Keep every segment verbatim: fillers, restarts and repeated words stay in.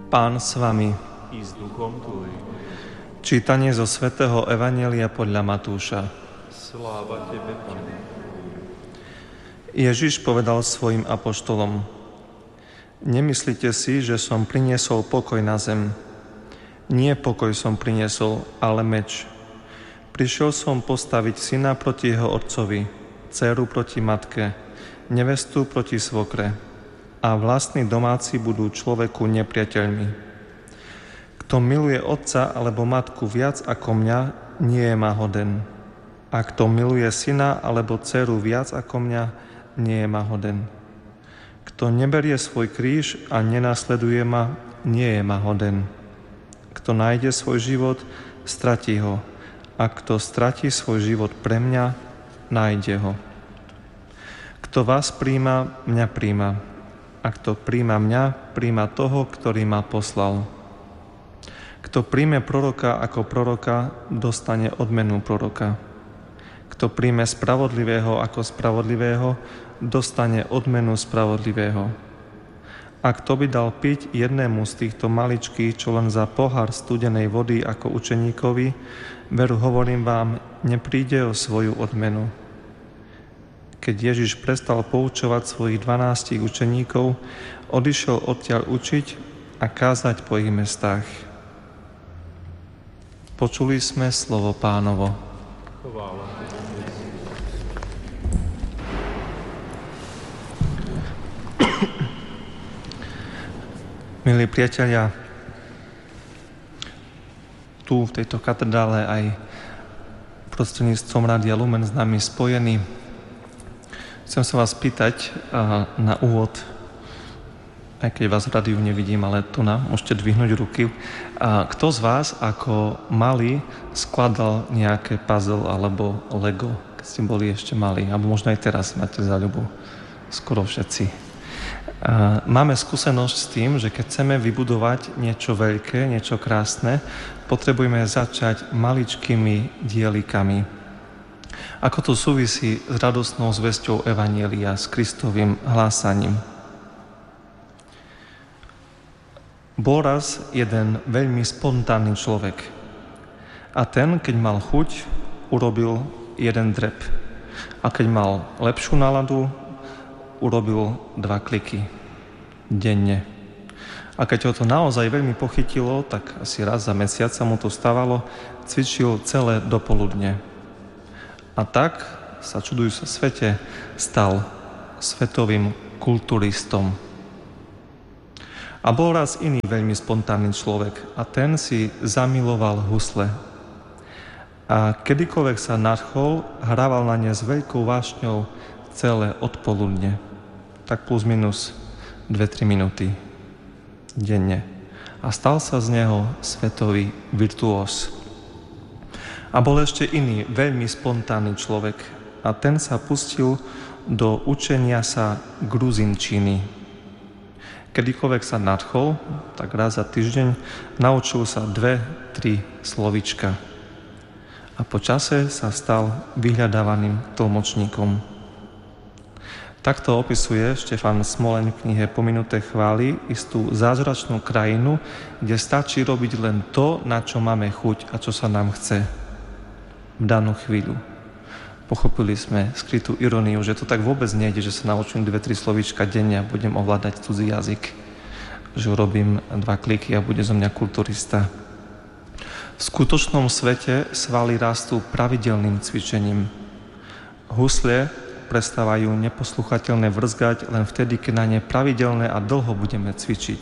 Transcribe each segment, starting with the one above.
Pán s vami. I s duchom tvojim. Čítanie zo svätého Evanjelia podľa Matúša. Sláva tebe, Pane. Ježiš povedal svojim apoštolom: Nemyslite si, že som priniesol pokoj na zem. Nie pokoj som priniesol, ale meč. Prišiel som postaviť syna proti jeho otcovi, dcéru proti matke, nevestu proti svokre. A vlastní domáci budú človeku nepriateľmi. Kto miluje otca alebo matku viac ako mňa, nie je ma hoden. A kto miluje syna alebo dceru viac ako mňa, nie je ma hoden. Kto neberie svoj kríž a nenasleduje ma, nie je ma hoden. Kto nájde svoj život, stratí ho. A kto stratí svoj život pre mňa, nájde ho. Kto vás príjma, mňa príjma. A kto príjma mňa, príjma toho, ktorý ma poslal. Kto príjme proroka ako proroka, dostane odmenu proroka. Kto príjme spravodlivého ako spravodlivého, dostane odmenu spravodlivého. A kto by dal piť jednému z týchto maličkých, čo len za pohár studenej vody ako učeníkovi, veru hovorím vám, nepríde o svoju odmenu. Keď Ježiš prestal poučovať svojich dvanástich učeníkov, odišiel odtiaľ učiť a kázať po ich mestách. Počuli sme slovo Pánovo. Chvála. Milí priatelia, tu v tejto katedrále aj prostredníctvom Rádia Lumen s nami spojení, chcem sa vás pýtať na úvod, aj keď vás v rádiu nevidím, ale tu na, môžete dvihnúť ruky. Kto z vás ako malý skladal nejaké puzzle alebo Lego, keď ste boli ešte malí, alebo možno aj teraz máte záľubu? Skoro všetci. Máme skúsenosť s tým, že keď chceme vybudovať niečo veľké, niečo krásne, potrebujeme začať maličkými dielikami. Ako to súvisí s radostnou zvesťou Evanjelia, s Kristovým hlásaním. Bol raz jeden veľmi spontánny človek. A ten, keď mal chuť, urobil jeden dreb. A keď mal lepšiu náladu, urobil dva kliky denne. A keď ho to naozaj veľmi pochytilo, tak asi raz za mesiac sa mu to stávalo, cvičil celé dopoludne. A tak sa čudujúco svete stal svetovým kulturistom. A bol raz iný veľmi spontánny človek a ten si zamiloval husle. A kedykoľvek sa nadchol, hrával na ne s veľkou vášňou celé odpoludne. Tak plus minus dve tri minúty denne. A stal sa z neho svetový virtuós. A bol ešte iný, veľmi spontánny človek. A ten sa pustil do učenia sa gruzinčiny. Kedykoľvek sa nadchol, tak raz za týždeň naučil sa dve, tri slovička. A po čase sa stal vyhľadávaným tlmočníkom. Takto opisuje Štefan Smoleň v knihe Pominuté chvály istú zázračnú krajinu, kde stačí robiť len to, na čo máme chuť a čo sa nám chce v danú chvíľu. Pochopili sme skrytú iróniu, že to tak vôbec nejde, že sa naučím dve, tri slovíčka denne a budem ovládať cudzí jazyk. Že urobím dva kliky a bude zo mňa kulturista. V skutočnom svete svaly rastú pravidelným cvičením. Husle prestávajú neposluchateľné vrzgať len vtedy, keď na ne pravidelné a dlho budeme cvičiť.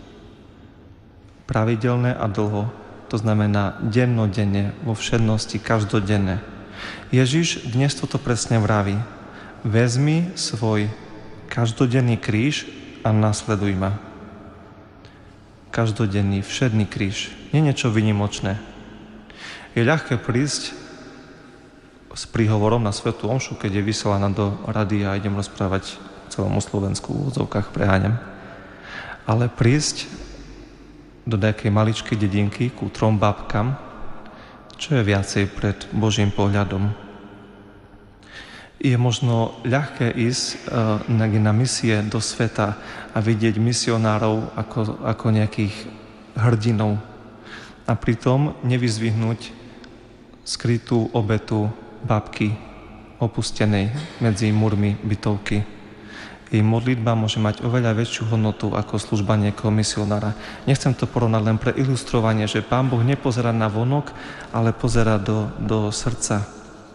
Pravidelné a dlho, to znamená dennodenne, vo všednosti, každodenne. Ježiš dnes toto presne vraví. Vezmi svoj každodenný kríž a nasleduj ma. Každodenný, všedný kríž. Nie niečo výnimočné. Je ľahké prísť s príhovorom na svätú omšu, keď je vysielaná do rádia a idem rozprávať celomu Slovensku v úvodzovkách, preháňam. Ale prísť do nejakej maličkej dedinky ku trom babkám, čo je viacej pred Božím pohľadom. Je možno ľahké ísť na misie do sveta a vidieť misionárov ako, ako nejakých hrdinov a pritom nevyzdvihnúť skrytú obetu babky opustenej medzi múrmi bytovky. Jej modlitba môže mať oveľa väčšiu hodnotu ako služba niekoho misionára. Nechcem to porovnať len pre ilustrovanie, že Pán Boh nepozerá na vonok, ale pozerá do, do srdca.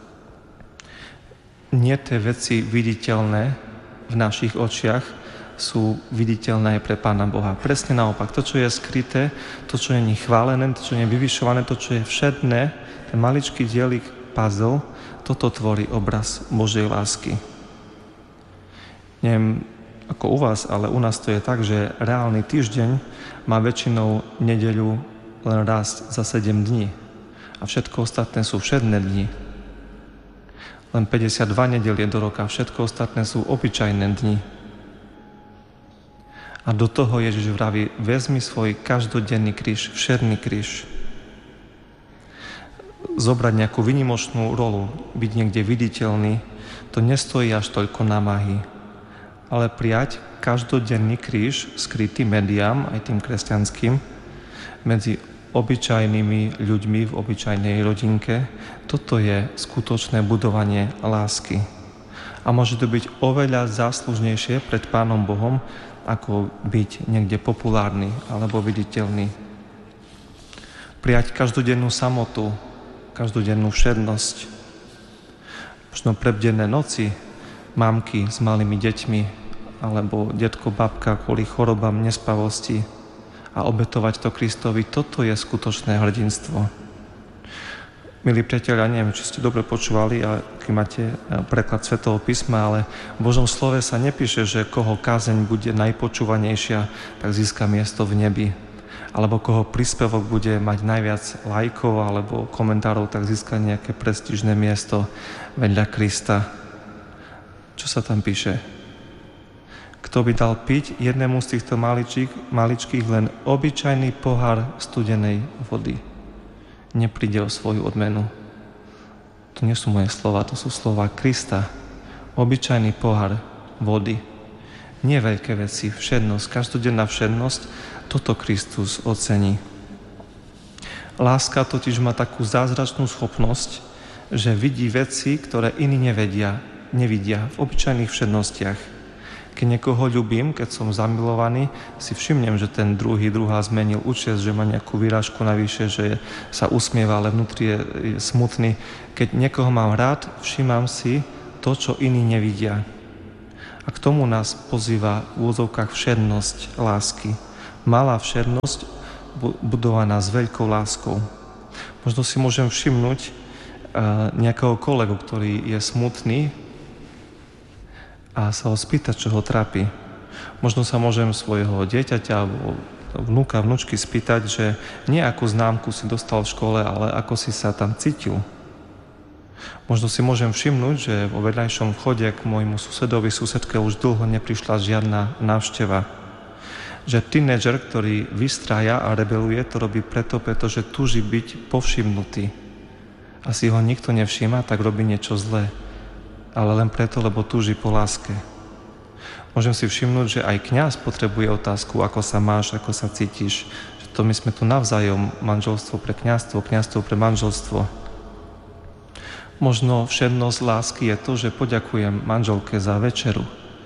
Nie tie veci viditeľné v našich očiach sú viditeľné aj pre Pána Boha. Presne naopak, to, čo je skryté, to, čo je chválené, to, čo je vyvyšované, to, čo je všedné, ten maličký dielik puzzle, toto tvorí obraz Božej lásky. Neviem, ako u vás, ale u nás to je tak, že reálny týždeň má väčšinou nedeľu len raz za sedem dní a všetko ostatné sú všedné dni. Len päťdesiatdva nedelie do roka, všetko ostatné sú obyčajné dni. A do toho Ježiš vraví, vezmi svoj každodenný kríž, všedný kríž. Zobrať nejakú výnimočnú rolu, byť niekde viditeľný, to nestojí až toľko námahy. Ale prijať každodenný kríž, skrytý médiám, aj tým kresťanským, medzi obyčajnými ľuďmi v obyčajnej rodinke, toto je skutočné budovanie lásky. A môže to byť oveľa záslužnejšie pred Pánom Bohom, ako byť niekde populárny alebo viditeľný. Prijať každodennú samotu, každodennú všednosť, možno prebdené noci, mamky s malými deťmi, alebo detko, babka kvôli chorobám, nespavosti, a obetovať to Kristovi, toto je skutočné hrdinstvo. Milí priatelia, neviem, či ste dobre počúvali, a keď máte preklad Svätého písma, ale v Božom slove sa nepíše, že koho kázeň bude najpočúvanejšia, tak získa miesto v nebi. Alebo koho príspevok bude mať najviac lajkov alebo komentárov, tak získa nejaké prestížne miesto vedľa Krista. Čo sa tam píše? Kto by dal piť jednému z týchto maličík, maličkých len obyčajný pohár studenej vody, nepríde o svoju odmenu. To nie sú moje slova, to sú slova Krista. Obyčajný pohár vody. Nie veľké veci, všednosť, každodenná všednosť, toto Kristus ocení. Láska totiž má takú zázračnú schopnosť, že vidí veci, ktoré iní nevedia, nevidia v obyčajných všednostiach. Keď niekoho ľúbim, keď som zamilovaný, si všimnem, že ten druhý, druhá zmenil účes, že má nejakú výrážku navyše, že sa usmieva, ale vnútri je, je smutný. Keď niekoho mám rád, všímam si to, čo iní nevidia. A k tomu nás pozýva v úvodzovkách všednosť lásky. Malá všednosť budovaná s veľkou láskou. Možno si môžem všimnúť nejakého kolegu, ktorý je smutný, a sa ho spýtať, čo ho trápi. Možno sa môžem svojho dieťaťa alebo vnúka, vnúčky spýtať, že nie akú známku si dostal v škole, ale ako si sa tam cítil. Možno si môžem všimnúť, že vo vedľajšom vchode k môjmu susedovi, susedke už dlho neprišla žiadna návšteva. Že tínedžer, ktorý vystrája a rebeluje, to robí preto, pretože túži byť povšimnutý. A si ho nikto nevšíma, tak robí niečo zlé. Ale len preto, lebo túži po láske. Môžem si všimnúť, že aj kňaz potrebuje otázku, ako sa máš, ako sa cítiš. Že to my sme tu navzájom, manželstvo pre kňazstvo, kňazstvo pre manželstvo. Možno všednosť lásky je to, že poďakujem manželke za večeru,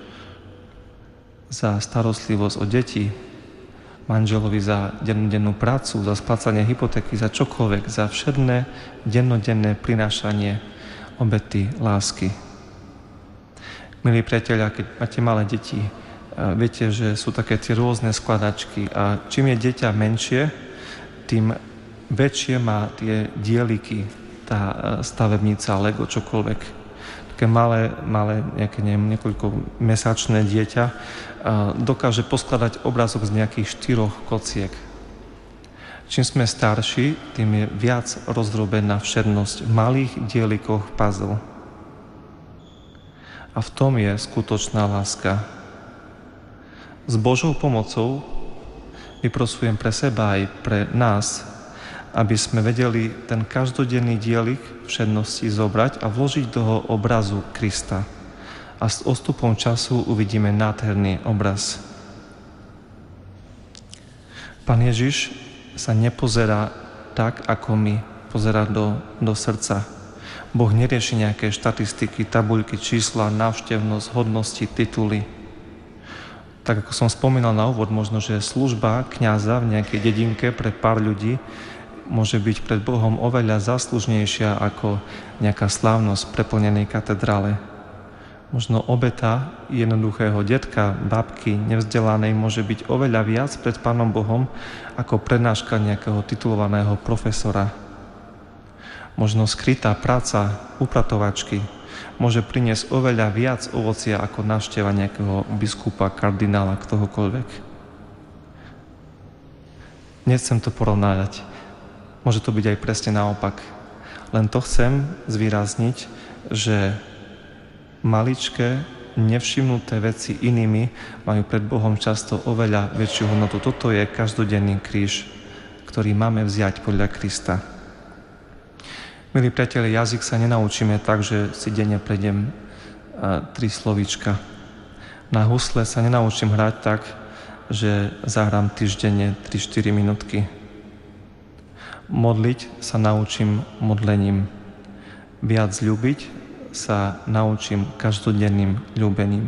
za starostlivosť o deti, manželovi za dennodennú prácu, za splácanie hypotéky, za čokoľvek, za všedné dennodenné prinášanie obety lásky. Milí priatelia, keď máte malé deti, viete, že sú také tie rôzne skladačky a čím je dieťa menšie, tým väčšie má tie dieliky, tá stavebnica, Lego, čokoľvek. Také malé, malé nejaké, neviem, niekoľko mesačné dieťa dokáže poskladať obrázok z nejakých štyroch kociek. Čím sme starší, tým je viac rozdrobená všednosť v malých dielikoch puzzle. A v tom je skutočná láska. S Božou pomocou vyprosujem pre seba aj pre nás, aby sme vedeli ten každodenný dielik všednosti zobrať a vložiť do toho obrazu Krista. A s odstupom času uvidíme nádherný obraz. Pán Ježiš sa nepozerá tak, ako my, pozerá do, do srdca. Boh nerieši nejaké štatistiky, tabuľky, čísla, návštevnosť, hodnosti, tituly. Tak ako som spomínal na úvod, možno, že služba kňaza v nejakej dedinke pre pár ľudí môže byť pred Bohom oveľa záslužnejšia ako nejaká slávnosť v preplnenej katedrále. Možno obeta jednoduchého detka, babky, nevzdelanej môže byť oveľa viac pred Pánom Bohom ako prednáška nejakého titulovaného profesora. Možno skrytá práca upratovačky môže priniesť oveľa viac ovocia ako návšteva nejakého biskupa, kardinála, ktohokoľvek. Nechcem to porovnávať. Môže to byť aj presne naopak. Len to chcem zvýrazniť, že maličké, nevšimnuté veci inými majú pred Bohom často oveľa väčšiu hodnotu. Toto je každodenný kríž, ktorý máme vziať podľa Krista. Milí priatelia, jazyk sa nenaučíme tak, že si denne prejdem tri slovíčka. Na husle sa nenaučím hrať tak, že zahrám týždenne tri štyri minútky. Modliť sa naučím modlením. Viac ľúbiť sa naučím každodenným ľúbením.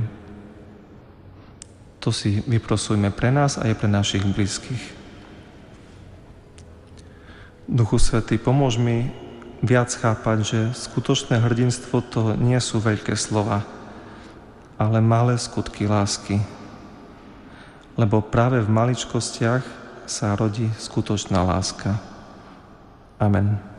To si vyprosujme pre nás a aj pre našich blízkych. Duchu Svätý, pomôž mi viac chápať, že skutočné hrdinstvo to nie sú veľké slova, ale malé skutky lásky. Lebo práve v maličkostiach sa rodí skutočná láska. Amen.